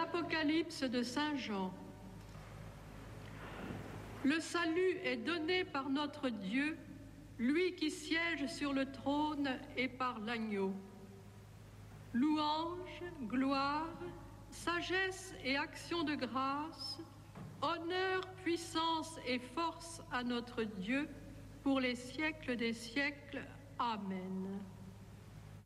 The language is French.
l'Apocalypse de Saint Jean. Le salut est donné par notre Dieu, lui qui siège sur le trône et par l'agneau. Louange, gloire, sagesse et action de grâce, honneur, puissance et force à notre Dieu pour les siècles des siècles. Amen.